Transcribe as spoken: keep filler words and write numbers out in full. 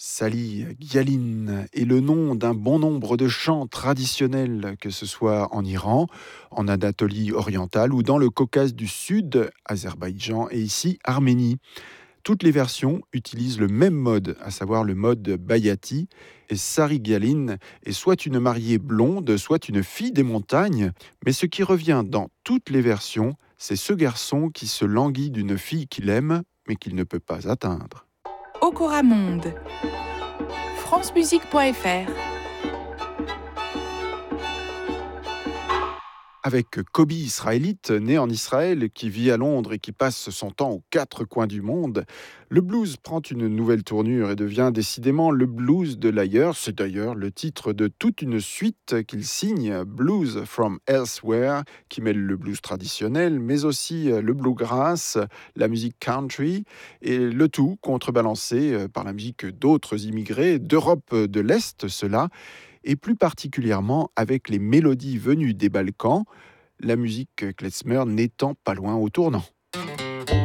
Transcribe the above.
Sali Gyalin est le nom d'un bon nombre de chants traditionnels, que ce soit en Iran, en Anatolie orientale ou dans le Caucase du Sud, Azerbaïdjan et ici Arménie. Toutes les versions utilisent le même mode, à savoir le mode Bayati. Et Sari Gyalin est soit une mariée blonde, soit une fille des montagnes. Mais ce qui revient dans toutes les versions, c'est ce garçon qui se languit d'une fille qu'il aime, mais qu'il ne peut pas atteindre. Okora Monde, francemusique point f r. Avec Kobi israélite, né en Israël, qui vit à Londres et qui passe son temps aux quatre coins du monde, le blues prend une nouvelle tournure et devient décidément le blues de l'ailleurs. C'est d'ailleurs le titre de toute une suite qu'il signe, Blues from Elsewhere, qui mêle le blues traditionnel, mais aussi le bluegrass, la musique country, et le tout contrebalancé par la musique d'autres immigrés d'Europe de l'Est, cela, et plus particulièrement avec les mélodies venues des Balkans, la musique klezmer n'étant pas loin au tournant.